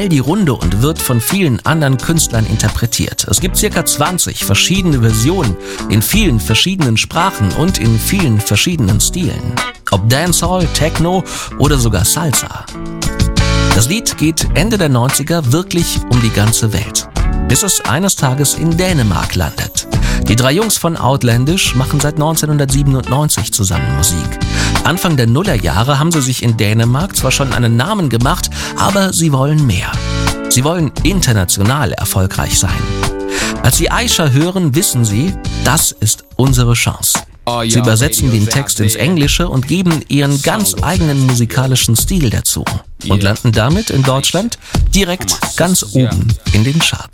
schnell die Runde und wird von vielen anderen Künstlern interpretiert. Es gibt ca. 20 verschiedene Versionen in vielen verschiedenen Sprachen und in vielen verschiedenen Stilen. Ob Dancehall, Techno oder sogar Salsa. Das Lied geht Ende der 90er wirklich um die ganze Welt, bis es eines Tages in Dänemark landet. Die 3 Jungs von Outlandish machen seit 1997 zusammen Musik. Anfang der Nullerjahre haben sie sich in Dänemark zwar schon einen Namen gemacht, aber sie wollen mehr. Sie wollen international erfolgreich sein. Als sie Aisha hören, wissen sie, das ist unsere Chance. Sie übersetzen den Text ins Englische und geben ihren ganz eigenen musikalischen Stil dazu und landen damit in Deutschland direkt ganz oben in den Charts.